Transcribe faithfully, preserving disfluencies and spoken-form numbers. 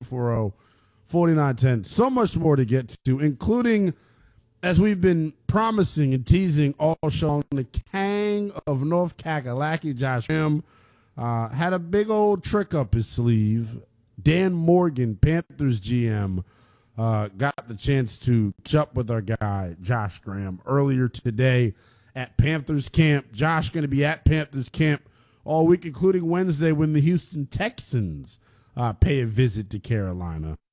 four oh, four nine one oh. So much more to get to, including, as we've been promising and teasing all show, the King of North Kakalaki, Josh Graham, uh, had a big old trick up his sleeve. Dan Morgan, Panthers G M, uh, got the chance to catch up with our guy, Josh Graham, earlier today at Panthers camp. Josh going to be at Panthers camp all week, including Wednesday when the Houston Texans uh, pay a visit to Carolina.